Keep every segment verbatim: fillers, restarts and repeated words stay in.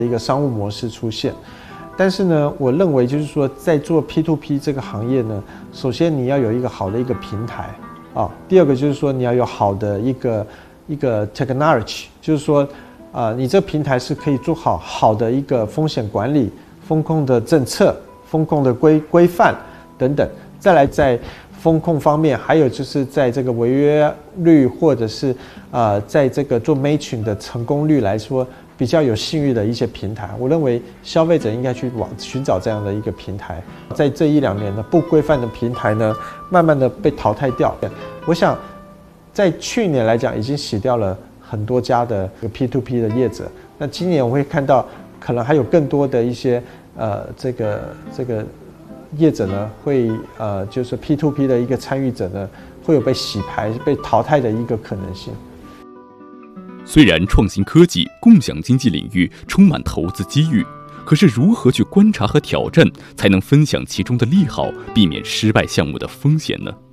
一个商务模式出现。但是呢，我认为就是说，在做 P to P 这个行业呢，首先你要有一个好的一个平台啊，第二个就是说你要有好的一个一个 technology， 就是说啊、呃，你这个平台是可以做好好的一个风险管理、风控的政策、风控的规规范等等。再来在风控方面，还有就是在这个违约率或者是呃，在这个做 matching 的成功率来说，比较有信誉的一些平台，我认为消费者应该去往寻找这样的一个平台。在这一两年呢，不规范的平台呢，慢慢的被淘汰掉。我想，在去年来讲，已经洗掉了很多家的 P to P 的业者。那今年我会看到，可能还有更多的一些呃，这个这个业者呢，会呃，就是 P to P 的一个参与者呢，会有被洗牌、被淘汰的一个可能性。 虽然创新科技、共享经济领域充满投资机遇，可是如何去观察和挑战，才能分享其中的利好，避免失败项目的风险呢？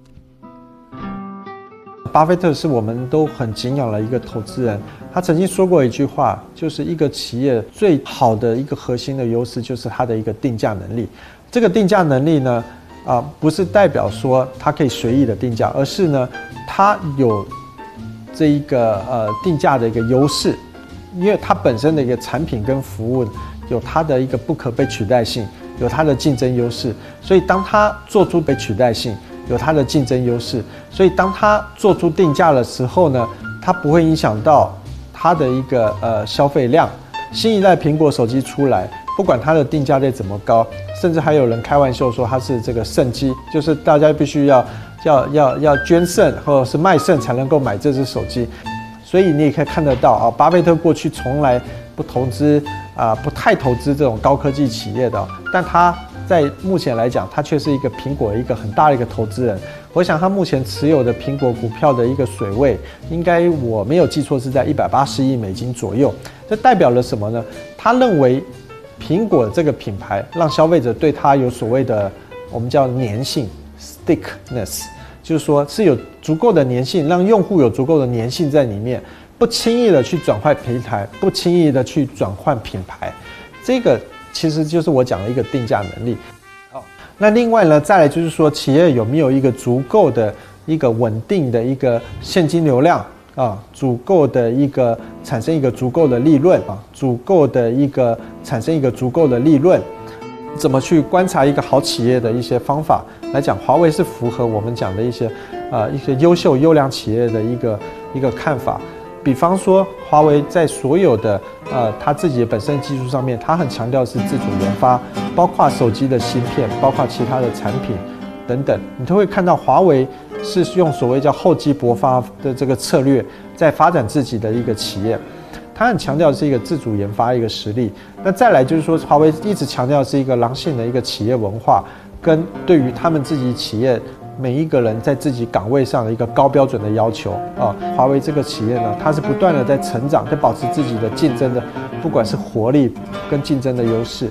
巴菲特是我们都很敬仰的一个投资人，他曾经说过一句话，就是一个企业最好的一个核心的优势就是它的一个定价能力。这个定价能力呢，啊、呃，不是代表说它可以随意的定价，而是呢，它有这一个呃定价的一个优势，因为它本身的一个产品跟服务有它的一个不可被取代性，有它的竞争优势，所以当它做出被取代性，有它的竞争优势，所以当它做出定价的时候呢，它不会影响到它的一个呃消费量。新一代苹果手机出来，不管它的定价再怎么高，甚至还有人开玩笑说它是这个肾机，就是大家必须要要要要捐肾或者是卖肾才能够买这只手机。所以你也可以看得到啊，巴菲特过去从来不投资啊，不太投资这种高科技企业的，但他在目前来讲，他却是一个苹果一个很大的一个投资人。我想他目前持有的苹果股票的一个水位，应该我没有记错是在一百八十亿美金左右。这代表了什么呢？他认为苹果这个品牌让消费者对它有所谓的我们叫粘性 （stickness）， 就是说是有足够的粘性，让用户有足够的粘性在里面，不轻易的去转换平台，不轻易的去转换品牌。这个其实就是我讲的一个定价能力。好，那另外呢，再来就是说，企业有没有一个足够的一个稳定的一个现金流量啊，足够的一个产生一个足够的利润啊，足够的一个产生一个足够的利润。怎么去观察一个好企业的一些方法来讲，华为是符合我们讲的一些呃一些优秀优良企业的一个一个看法。比方说，华为在所有的呃它自己本身技术上面，它很强调是自主研发，包括手机的芯片，包括其他的产品等等，你都会看到华为是用所谓叫厚积薄发的这个策略，在发展自己的一个企业。它很强调的是一个自主研发一个实力。那再来就是说，华为一直强调的是一个狼性的一个企业文化，跟对于他们自己企业每一个人在自己岗位上的一个高标准的要求啊。华为这个企业呢，它是不断的在成长，在保持自己的竞争的，不管是活力跟竞争的优势。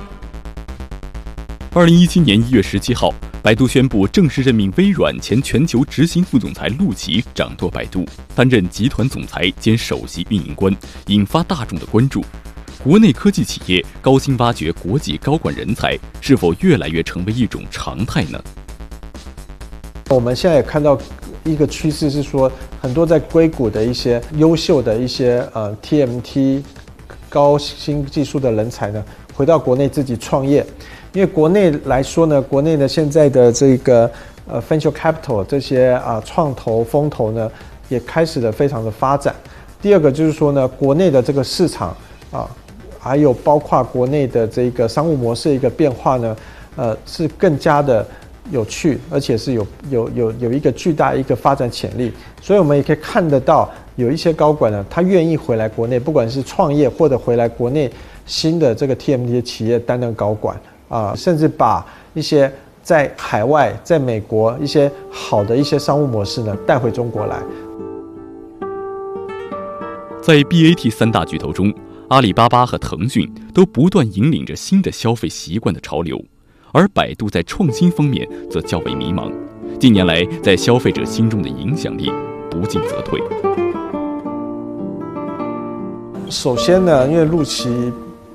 二零一七年一月十七号，百度宣布正式任命微软前全球执行副总裁陆琪掌舵百度，担任集团总裁兼首席运营官，引发大众的关注。国内科技企业高薪挖掘国际高管人才，是否越来越成为一种常态呢？ 我们现在也看到一个趋势是说，很多在硅谷的一些优秀的一些呃 T M T 高新技术的人才呢，回到国内自己创业。因为国内来说呢，国内的现在的这个呃 venture capital 这些啊创投风投呢，也开始了非常的发展。第二个就是说呢，国内的这个市场啊，还有包括国内的这个商务模式一个变化呢，呃，是更加的有趣，而且是有有有有一个巨大一个发展潜力。所以我们也可以看得到，有一些高管呢，他愿意回来国内，不管是创业或者回来国内新的这个 T M T 的企业担任高管。啊，甚至把一些在海外、在美国一些好的一些商务模式呢带回中国来。 在 B A T 三大巨头中，阿里巴巴和腾讯都不断引领着新的消费习惯的潮流，而百度在创新方面则较为迷茫，近年来在消费者心中的影响力不进则退。 首先呢，因为陆琪